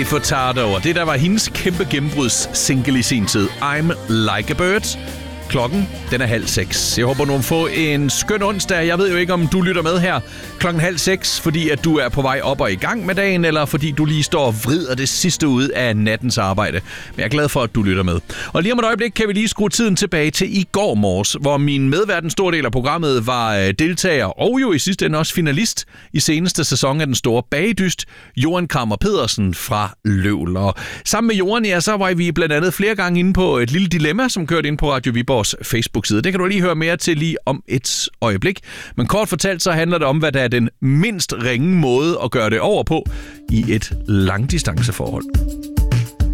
Nelly Furtado, og det der var hendes kæmpe gennembrudssingle i sin tid, I'm Like a Bird. Klokken, den er 5:30. Jeg håber, du får en skøn onsdag. Jeg ved jo ikke, om du lytter med her klokken 5:30, fordi at du er på vej op og i gang med dagen, eller fordi du lige står og vrider det sidste ud af nattens arbejde. Men jeg er glad for, at du lytter med. Og lige om et øjeblik kan vi lige skrue tiden tilbage til i går morges, hvor min medvært, en stor del af programmet, var deltager og jo i sidste ende også finalist i seneste sæson af Den Store Bagedyst, Johan Kammer Pedersen fra Løvl. Og sammen med Johan, ja, så var vi blandt andet flere gange inde på et lille dilemma, som kørte ind på Radio Viborgs Facebook-side. Det kan du lige høre mere til lige om et øjeblik. Men kort fortalt, så handler det om, hvad der er den mindst ringe måde at gøre det over på i et langdistanceforhold.